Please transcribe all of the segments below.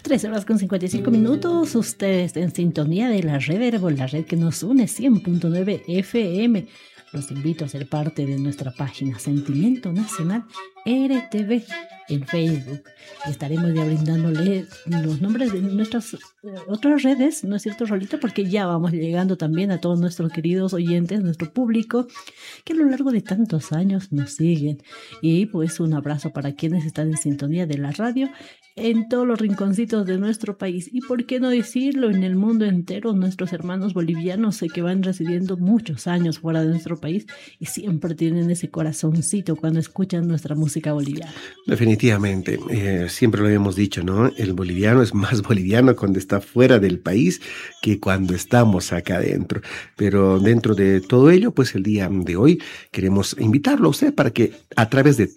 13:55. Ustedes en sintonía de la red Herbol, la red que nos une, 100.9 FM. Los invito a ser parte de nuestra página Sentimiento Nacional RTV en Facebook. Estaremos ya brindándole los nombres de nuestras otras redes, ¿no es cierto, Rolito? Porque ya vamos llegando también a todos nuestros queridos oyentes, nuestro público, que a lo largo de tantos años nos siguen. Y pues un abrazo para quienes están en sintonía de la radio en todos los rinconcitos de nuestro país. Y por qué no decirlo, en el mundo entero, nuestros hermanos bolivianos que van residiendo muchos años fuera de nuestro país y siempre tienen ese corazoncito cuando escuchan nuestra música boliviana. Definitivamente, siempre lo hemos dicho, ¿no? El boliviano es más boliviano cuando está fuera del país que cuando estamos acá adentro. Pero dentro de todo ello, pues el día de hoy queremos invitarlo a usted para que a través de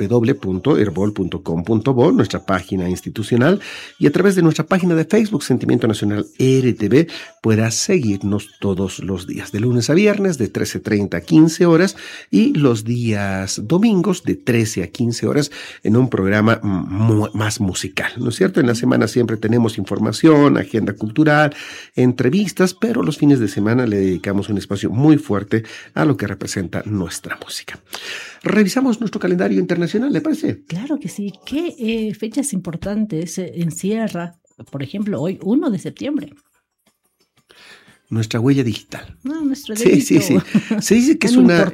www.herbol.com.bo, nuestra página institucional, y a través de nuestra página de Facebook Sentimiento Nacional RTV, pueda seguirnos todos los días, de lunes a viernes de 13:30 a 15 horas y los días domingos de 13 a 15 horas en un programa más musical, ¿no es cierto? En la semana siempre tenemos información, agenda cultural, entrevistas, pero los fines de semana le dedicamos un espacio muy fuerte a lo que representa nuestra música. Revisamos nuestro calendario internacional, ¿le parece? Claro que sí. ¿Qué fechas importantes encierra, por ejemplo, hoy, 1 de septiembre? Nuestra huella digital. No, nuestro dedito. Sí. Se dice que es una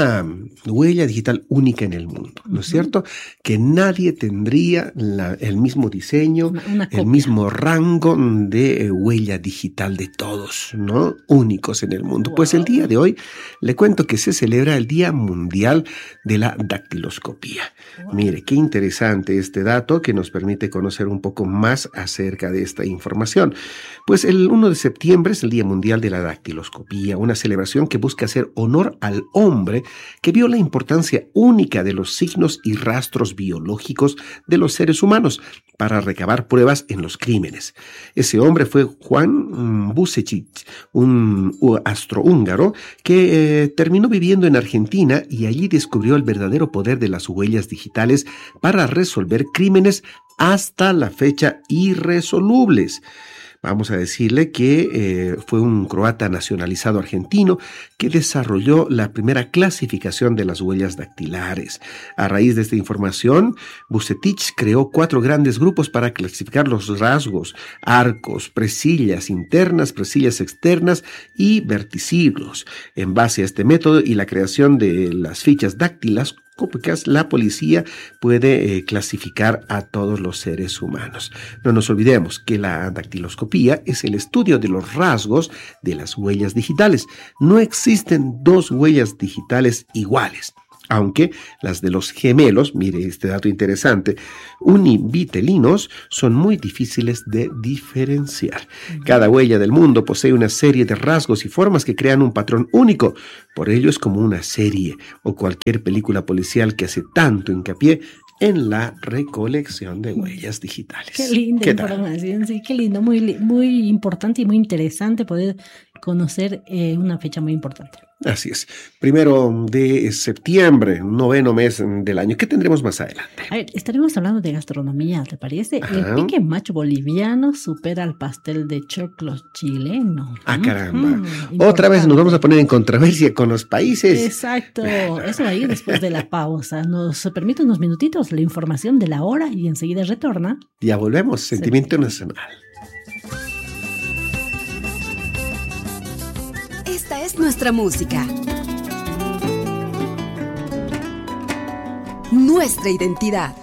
huella digital única en el mundo, ¿no es cierto? Que nadie tendría el mismo diseño, el mismo rango de huella digital de todos, ¿no? Únicos en el mundo. Wow. Pues el día de hoy le cuento que se celebra el Día Mundial de la Dactiloscopía. Wow. Mire, qué interesante este dato que nos permite conocer un poco más acerca de esta información. Pues el 1 de septiembre es el Día Mundial de la Dactiloscopía, una celebración que busca hacer honor al hombre que vio la importancia única de los signos y rastros biológicos de los seres humanos para recabar pruebas en los crímenes. Ese hombre fue Juan Busevic, un astrohúngaro que terminó viviendo en Argentina y allí descubrió el verdadero poder de las huellas digitales para resolver crímenes hasta la fecha irresolubles. Vamos a decirle que fue un croata nacionalizado argentino que desarrolló la primera clasificación de las huellas dactilares. A raíz de esta información, Busevic creó 4 grandes grupos para clasificar los rasgos: arcos, presillas internas, presillas externas y verticillos. En base a este método y la creación de las fichas dáctilas, la policía puede clasificar a todos los seres humanos. No nos olvidemos que la dactiloscopía es el estudio de los rasgos de las huellas digitales. No existen 2 huellas digitales iguales, aunque las de los gemelos, mire este dato interesante, univitelinos, son muy difíciles de diferenciar. Cada huella del mundo posee una serie de rasgos y formas que crean un patrón único. Por ello es como una serie o cualquier película policial que hace tanto hincapié en la recolección de huellas digitales. Qué linda información, sí, qué lindo, muy importante y muy interesante poder conocer una fecha muy importante. Así es. 1 de septiembre, 9º mes del año. ¿Qué tendremos más adelante? A ver, estaremos hablando de gastronomía, ¿te parece? Ajá. El pique macho boliviano supera al pastel de choclo chileno. ¡Ah, caramba! Otra vez nos vamos a poner en controversia con los países. Exacto. Eso va a ir después de la pausa. Nos permite unos minutitos la información de la hora y enseguida retorna. Ya volvemos. Sentimiento Nacional. Esta es nuestra música, nuestra identidad.